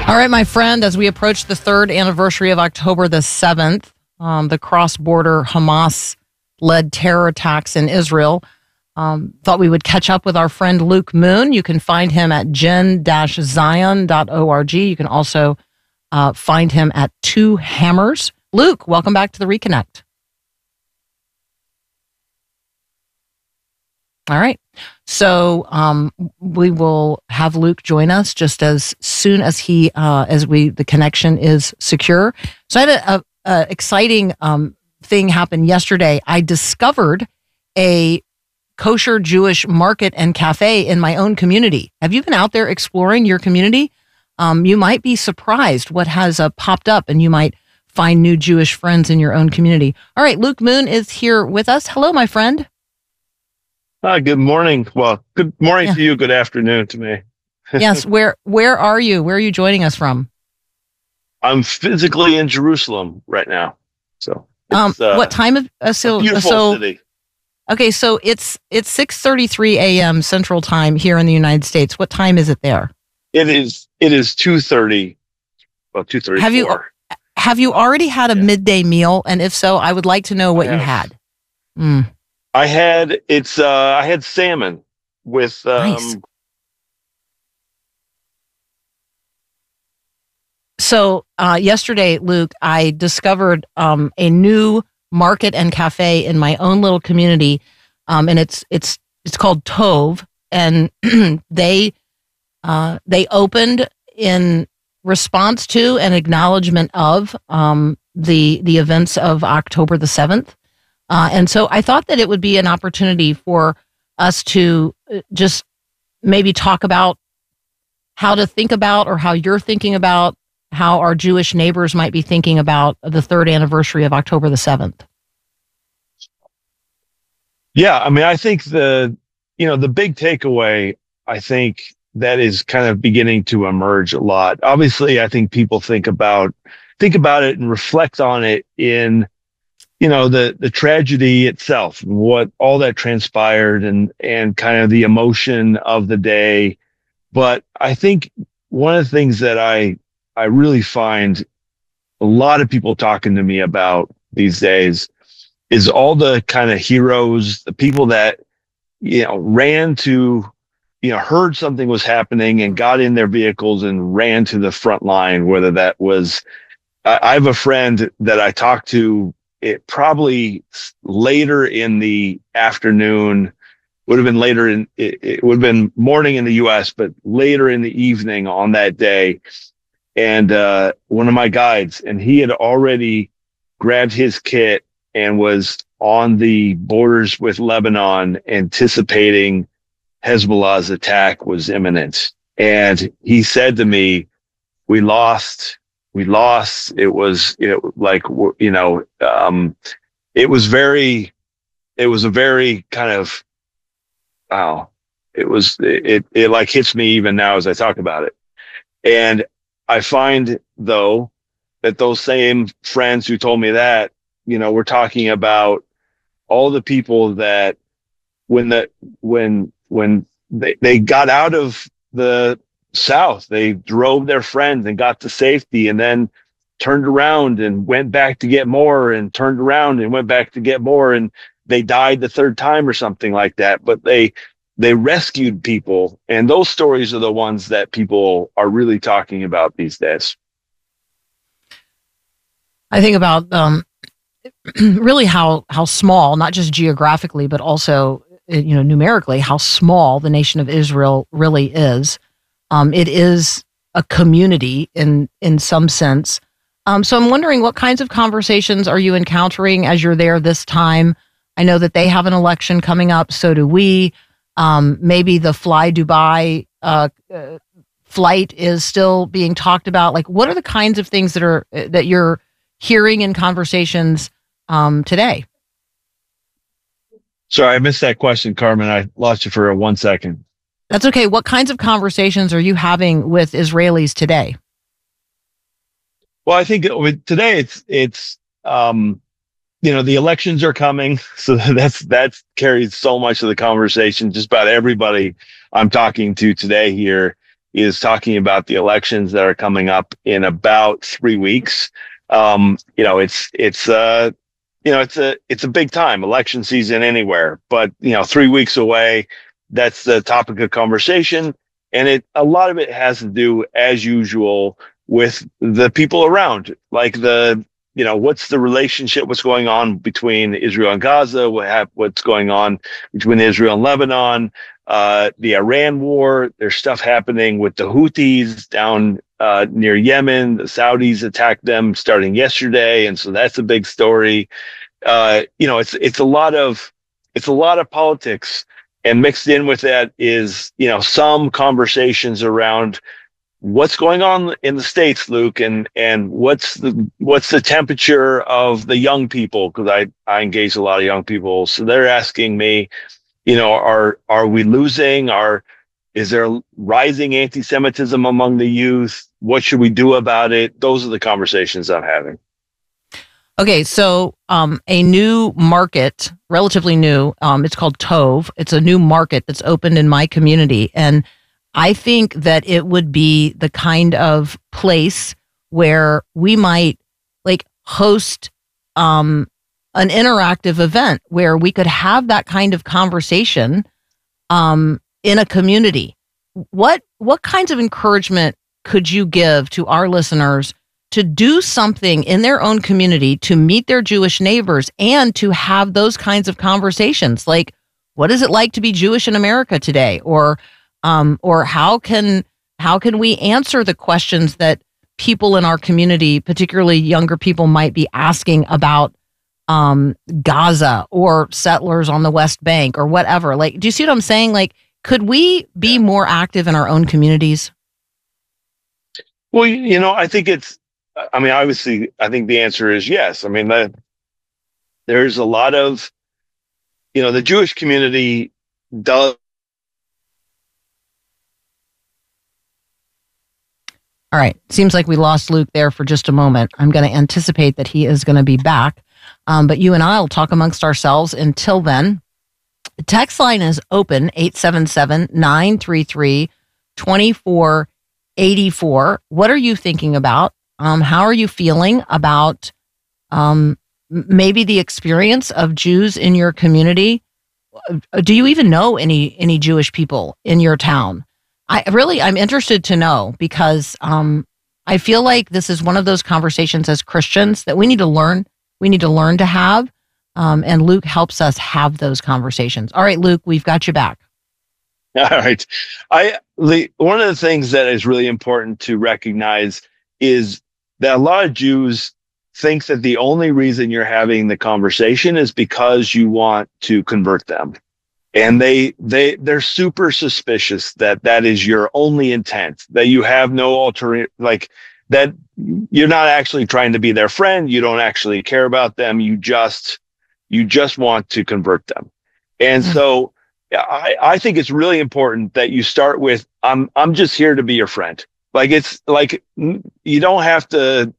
All right, my friend, as we approach the third anniversary of October the 7th, the cross-border Hamas-led terror attacks in Israel, thought we would catch up with our friend Luke Moon. You can find him at gen-zion.org. You can also find him at Two Hammers. Luke, welcome back to the Reconnect. All right. So we will have Luke join us just as soon as the connection is secure. So I had a exciting thing happen yesterday. I discovered a kosher Jewish market and cafe in my own community. Have you been out there exploring your community? You might be surprised what has popped up, and you might find new Jewish friends in your own community. All right, Luke Moon is here with us. Hello, my friend. Good morning. Well, good morning to you. Good afternoon to me. Yes. Where are you? Where are you joining us from? I'm physically in Jerusalem right now. So, what time of beautiful city. Okay, so it's 6:33 a.m. Central Time here in the United States. What time is it there? It is 2:30. Well, 2:34. Have you already had a midday meal? And if so, I would like to know what you had. I had salmon with nice. So yesterday, Luke, I discovered a new market and cafe in my own little community, and it's called Tove, and they opened in response to an acknowledgement of the events of October the 7th. And so I thought that it would be an opportunity for us to just maybe talk about how to think about, or how you're thinking about, how our Jewish neighbors might be thinking about the third anniversary of October the 7th. Yeah, I mean, I think the big takeaway, I think that is kind of beginning to emerge a lot. Obviously, I think people think about it and reflect on it in the tragedy itself, what all that transpired, and kind of the emotion of the day. But I think one of the things that I really find a lot of people talking to me about these days is all the kind of heroes, the people that, ran to, heard something was happening and got in their vehicles and ran to the front line, whether that was, I have a friend that I talked to, it probably later in the afternoon, would have been it would have been morning in the US, but later in the evening on that day. And one of my guides, and he had already grabbed his kit and was on the borders with Lebanon, anticipating Hezbollah's attack was imminent. And he said to me, we lost. It was, it was a very kind of, wow, it like hits me even now as I talk about it. And I find, though, that those same friends who told me that, we're talking about all the people that when they got out of the South, they drove their friends and got to safety, and then turned around and went back to get more, and turned around and went back to get more, and they died the third time or something like that. But they rescued people, and those stories are the ones that people are really talking about these days. I think about really how small, not just geographically, but also numerically, how small the nation of Israel really is. It is a community in some sense. So I'm wondering, what kinds of conversations are you encountering as you're there this time? I know that they have an election coming up, so do we. Maybe the Fly Dubai flight is still being talked about. Like, what are the kinds of things that you're hearing in conversations today? Sorry, I missed that question, Carmen. I lost you for 1 second. That's okay. What kinds of conversations are you having with Israelis today? Well, I think today it's the elections are coming, so that carries so much of the conversation. Just about everybody I'm talking to today here is talking about the elections that are coming up in about 3 weeks. It's a big time, election season anywhere, but 3 weeks away, that's the topic of conversation. And a lot of it has to do, as usual, with the people around, like what's the relationship, what's going on between Israel and Gaza, what's going on between Israel and Lebanon, the Iran war. There's stuff happening with the Houthis down near Yemen. The Saudis attacked them starting yesterday, and so that's a big story. It's a lot of politics, and mixed in with that is some conversations around what's going on in the States, Luke, and what's the temperature of the young people, because I engage a lot of young people, so they're asking me, are we losing? Is there rising anti-Semitism among the youth? What should we do about it? Those are the conversations I'm having. Okay, so a new market, relatively new, it's called Tove. It's a new market that's opened in my community, and I think that it would be the kind of place where we might host an interactive event where we could have that kind of conversation in a community. What kinds of encouragement could you give to our listeners to do something in their own community to meet their Jewish neighbors and to have those kinds of conversations? Like, what is it like to be Jewish in America today? Or how can we answer the questions that people in our community, particularly younger people, might be asking about Gaza or settlers on the West Bank or whatever? Do you see what I'm saying? Could we be more active in our own communities? Well, I think obviously, I think the answer is yes. There's a lot of, the Jewish community does. All right. Seems like we lost Luke there for just a moment. I'm going to anticipate that he is going to be back. But you and I will talk amongst ourselves until then. The text line is open, 877-933-2484. What are you thinking about? How are you feeling about maybe the experience of Jews in your community? Do you even know any Jewish people in your town? I'm interested to know, because I feel like this is one of those conversations as Christians that we need to learn to have. And Luke helps us have those conversations. All right, Luke, we've got you back. All right. One of the things that is really important to recognize is that a lot of Jews think that the only reason you're having the conversation is because you want to convert them. And they're super suspicious that is your only intent, that you have no alternate, that you're not actually trying to be their friend. You don't actually care about them. You just want to convert them. And so I think it's really important that you start with, I'm just here to be your friend. It's like, you don't have to,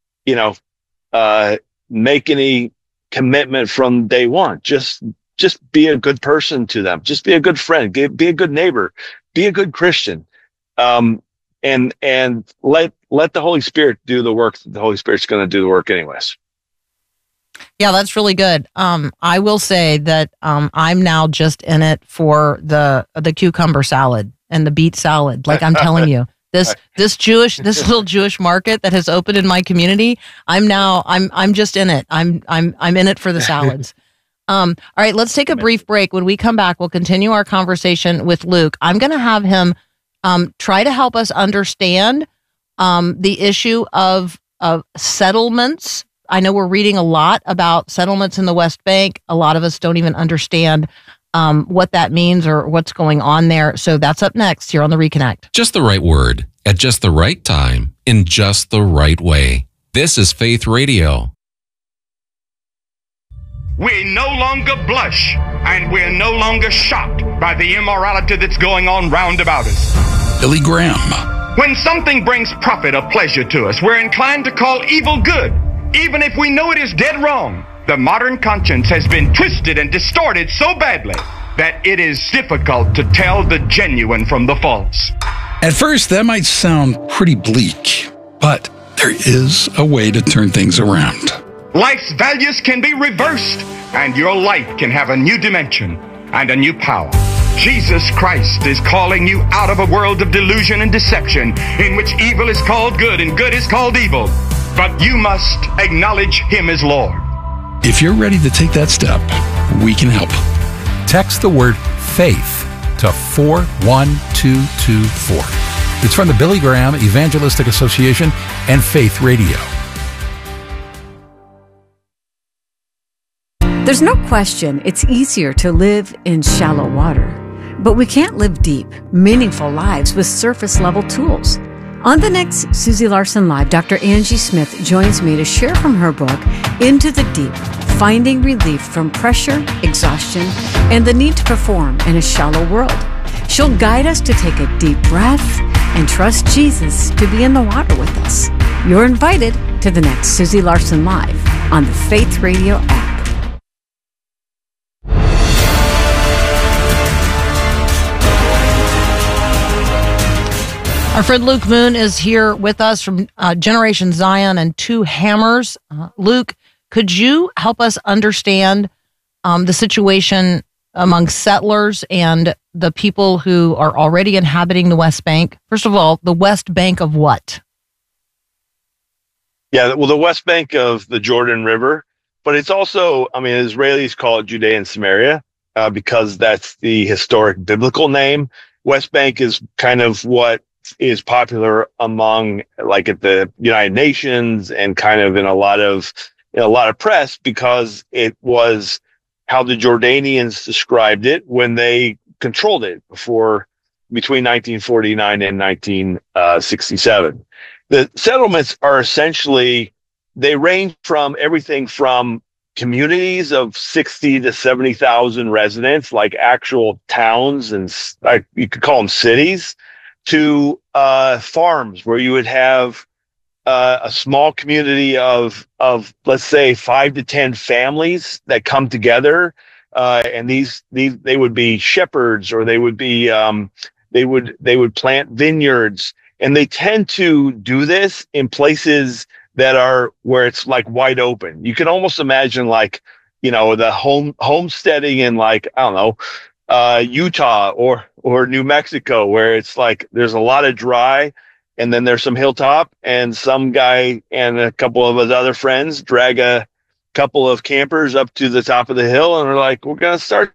make any commitment from day one. Just be a good person to them. Just be a good friend. Be a good neighbor. Be a good Christian. And let the Holy Spirit do the work. The Holy Spirit's going to do the work anyways. Yeah, that's really good. I will say that I'm now just in it for the cucumber salad and the beet salad. I'm telling you, this little Jewish market that has opened in my community, I'm just in it. I'm in it for the salads. All right, let's take a brief break. When we come back, we'll continue our conversation with Luke. I'm going to have him try to help us understand the issue of settlements. I know we're reading a lot about settlements in the West Bank. A lot of us don't even understand what that means or what's going on there. So that's up next here on The Reconnect. Just the right word at just the right time in just the right way. This is Faith Radio. We no longer blush and we're no longer shocked by the immorality that's going on round about us. Billy Graham. When something brings profit or pleasure to us, we're inclined to call evil good, even if we know it is dead wrong. The modern conscience has been twisted and distorted so badly that it is difficult to tell the genuine from the false. At first, that might sound pretty bleak, but there is a way to turn things around. Life's values can be reversed, and your life can have a new dimension and a new power. Jesus Christ is calling you out of a world of delusion and deception in which evil is called good and good is called evil. But you must acknowledge Him as Lord. If you're ready to take that step, we can help. Text the word FAITH to 41224. It's from the Billy Graham Evangelistic Association and Faith Radio. There's no question it's easier to live in shallow water, but we can't live deep, meaningful lives with surface-level tools. On the next Susie Larson Live, Dr. Angie Smith joins me to share from her book, Into the Deep, Finding Relief from Pressure, Exhaustion, and the Need to Perform in a Shallow World. She'll guide us to take a deep breath and trust Jesus to be in the water with us. You're invited to the next Susie Larson Live on the Faith Radio app. Our friend Luke Moon is here with us from Generation Zion and Two Hammers. Luke, could you help us understand the situation among settlers and the people who are already inhabiting the West Bank? First of all, the West Bank of what? Yeah, well, the West Bank of the Jordan River, but it's also, I mean, Israelis call it Judea and Samaria because that's the historic biblical name. West Bank is kind of what is popular among, like, at the United Nations and kind of in a lot of press, because it was how the Jordanians described it when they controlled it between 1949 and 1967. The settlements are essentially, they range from everything from communities of 60 to 70,000 residents, like actual towns, and you could call them cities, to farms where you would have a small community of let's say 5 to 10 families that come together, and they would be shepherds, or they would be they would plant vineyards, and they tend to do this in places that are where it's like wide open. You can almost imagine, like, the homesteading in, like, I don't know, Utah or New Mexico, where it's like there's a lot of dry, and then there's some hilltop, and some guy and a couple of his other friends drag a couple of campers up to the top of the hill, and they're like, we're going to start.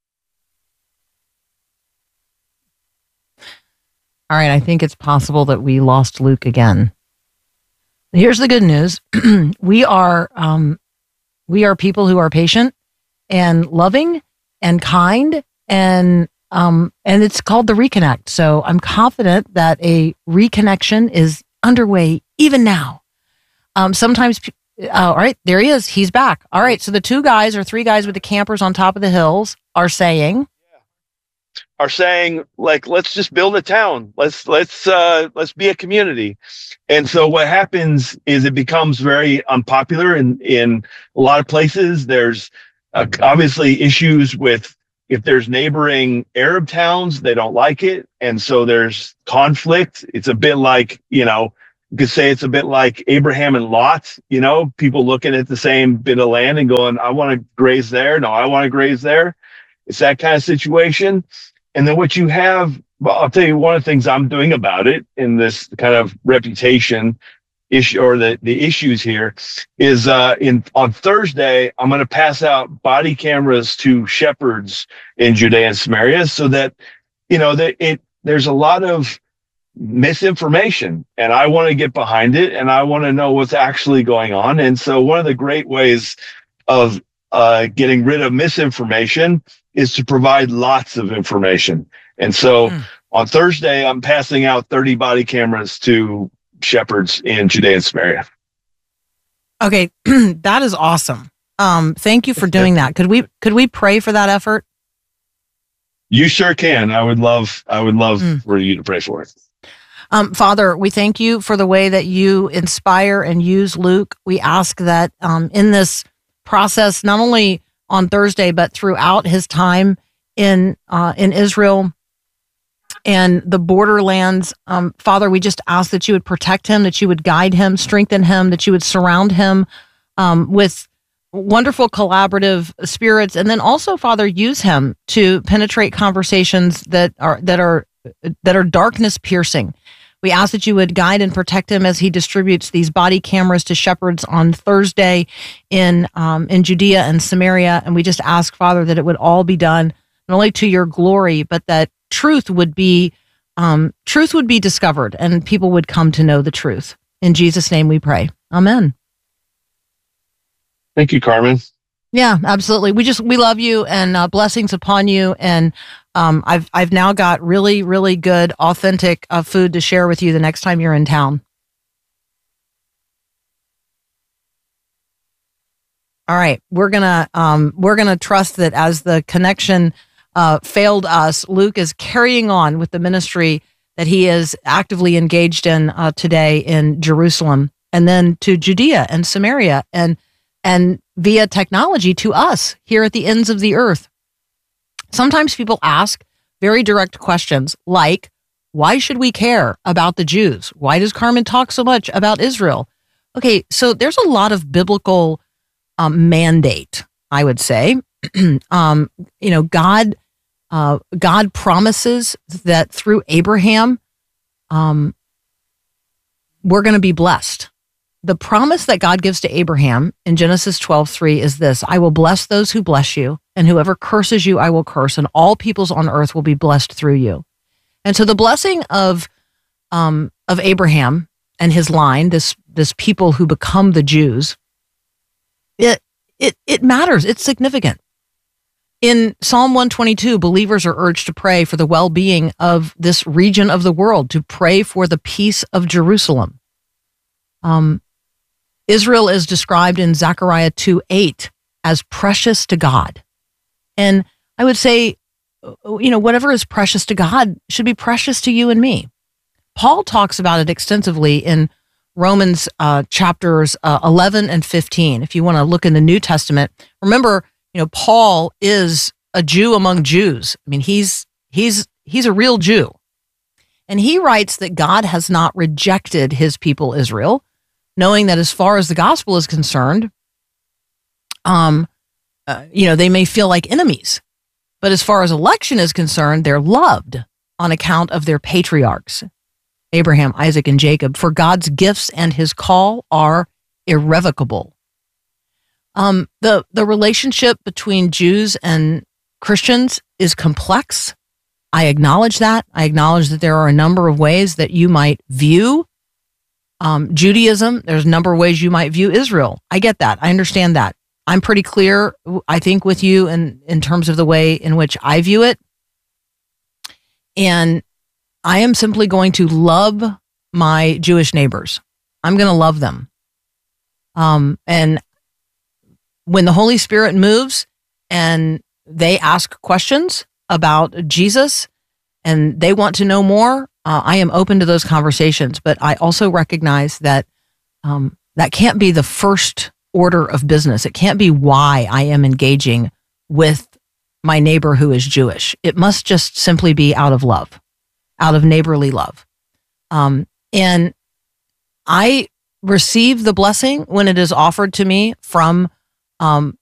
All right, I think it's possible that we lost Luke again. Here's the good news. We are people who are patient and loving and kind, and it's called the Reconnect. So I'm confident that a reconnection is underway even now. Sometimes, all right, there he is. He's back. All right, so the three guys with the campers on top of the hills are saying, like, let's just build a town. Let's be a community. And so what happens is it becomes very unpopular in a lot of places. There's obviously issues with, if there's neighboring Arab towns, they don't like it. And so there's conflict. It's a bit like, you could say it's a bit like Abraham and Lot, people looking at the same bit of land and going, I want to graze there. No, I want to graze there. It's that kind of situation. And then what you have, well, I'll tell you one of the things I'm doing about it in this kind of reputation issue, or the issues here, is on Thursday, I'm going to pass out body cameras to shepherds in Judea and Samaria, so that, there's a lot of misinformation, and I want to get behind it, and I want to know what's actually going on. And so one of the great ways of getting rid of misinformation is to provide lots of information. And so on Thursday, I'm passing out 30 body cameras to shepherds in Judea and Samaria. okay, that is awesome. Thank you for doing that. Could we pray for that effort? You sure can. I would love for you to pray for it. Father, we thank you for the way that you inspire and use Luke. We ask that in this process, not only on Thursday, but throughout his time in Israel, and the borderlands. Father, we just ask that you would protect him, that you would guide him, strengthen him, that you would surround him with wonderful collaborative spirits. And then also, Father, use him to penetrate conversations that are darkness piercing. We ask that you would guide and protect him as he distributes these body cameras to shepherds on Thursday in Judea and Samaria. And we just ask, Father, that it would all be done not only to your glory, but that truth would be discovered and people would come to know the truth. In Jesus' name we pray. Amen. Thank you, Carmen. Yeah, absolutely. We love you, and blessings upon you. And I've now got really, really good, authentic food to share with you the next time you're in town. All right, we're gonna trust that as the connection failed us, Luke is carrying on with the ministry that he is actively engaged in today in Jerusalem, and then to Judea and Samaria, and via technology to us here at the ends of the earth. Sometimes people ask very direct questions like, why should we care about the Jews? Why does Carmen talk so much about Israel? Okay, so there's a lot of biblical mandate, I would say. God promises that through Abraham, we're going to be blessed. The promise that God gives to Abraham in Genesis 12:3 is this: I will bless those who bless you, and whoever curses you, I will curse, and all peoples on earth will be blessed through you. And so the blessing of Abraham and his line, this people who become the Jews, it matters. It's significant. In Psalm 122, believers are urged to pray for the well-being of this region of the world, to pray for the peace of Jerusalem. Israel is described in Zechariah 2:8 as precious to God. And I would say, whatever is precious to God should be precious to you and me. Paul talks about it extensively in Romans chapters 11 and 15. If you want to look in the New Testament, remember, Paul is a Jew among Jews. I mean, he's a real Jew. And he writes that God has not rejected his people Israel, knowing that as far as the gospel is concerned, they may feel like enemies. But as far as election is concerned, they're loved on account of their patriarchs, Abraham, Isaac, and Jacob, for God's gifts and his call are irrevocable. The relationship between Jews and Christians is complex. I acknowledge that. I acknowledge that there are a number of ways that you might view Judaism. There's a number of ways you might view Israel. I get that. I understand that. I'm pretty clear, I think, with you in terms of the way in which I view it. And I am simply going to love my Jewish neighbors. I'm going to love them. And when the Holy Spirit moves and they ask questions about Jesus and they want to know more, I am open to those conversations. But I also recognize that that can't be the first order of business. It can't be why I am engaging with my neighbor who is Jewish. It must just simply be out of love, out of neighborly love. And I receive the blessing when it is offered to me from